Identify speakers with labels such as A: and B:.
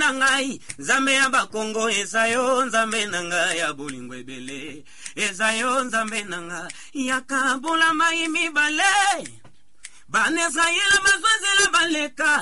A: nangai nzambe ya bakongo ezayo nzambe nanga ya bolingo ebele ezayo nzambe nanga yakabula mai mibale Banezayela mazwazela baleka